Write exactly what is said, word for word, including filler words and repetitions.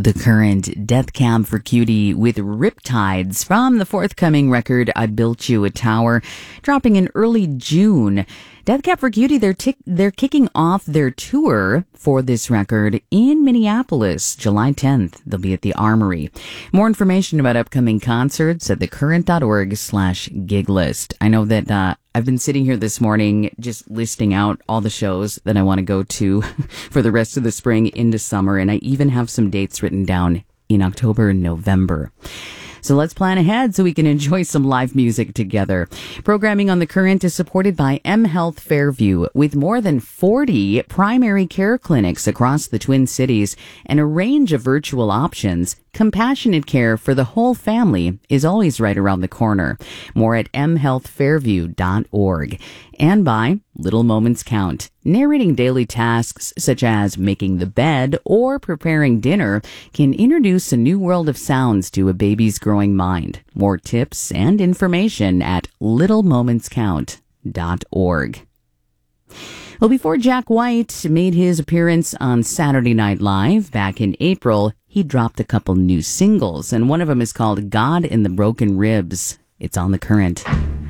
The Current, Death Cab for Cutie with Riptides from the forthcoming record I Built You a Tower, dropping in early June. Death Cab for Cutie, they're, tic- they're kicking off their tour for this record in Minneapolis, July tenth. They'll be at the Armory. More information about upcoming concerts at thecurrent.org slash gig list. I know that uh, I've been sitting here this morning just listing out all the shows that I want to go to for the rest of the spring into summer, and I even have some dates written down in October and November. So let's plan ahead so we can enjoy some live music together. Programming on The Current is supported by M Health Fairview, with more than forty primary care clinics across the Twin Cities and a range of virtual options. Compassionate care for the whole family is always right around the corner. More at m health fairview dot org. And by Little Moments Count. Narrating daily tasks such as making the bed or preparing dinner can introduce a new world of sounds to a baby's growing mind. More tips and information at little moments count dot org. Well, before Jack White made his appearance on Saturday Night Live back in April, he dropped a couple new singles, and one of them is called God in the Broken Ribs. It's on The Current.